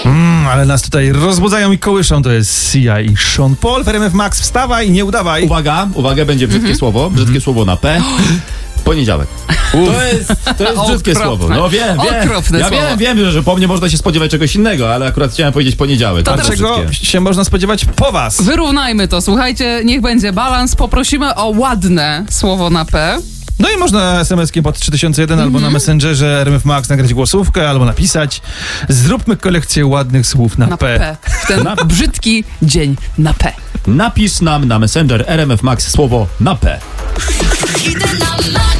Ale nas tutaj rozbudzają i kołyszą. To jest Sia i Sean Paul w RMF Max. Wstawaj, nie udawaj. Uwaga, będzie brzydkie słowo. Brzydkie słowo na P. Poniedziałek. To jest brzydkie słowo. No wiem. Okropne słowo. Wiem, że po mnie można się spodziewać czegoś innego, ale akurat chciałem powiedzieć poniedziałek. To Bardzo Czego brzydkie. się można spodziewać po was? Wyrównajmy to, słuchajcie, niech będzie balans. Poprosimy o ładne słowo na P. No i można SMS-kiem pod 3001 albo na Messengerze RMF Max nagrać głosówkę, albo napisać: zróbmy kolekcję ładnych słów na P. W ten brzydki dzień na P. Napisz nam na Messenger RMF Max słowo na P. Idę na Max.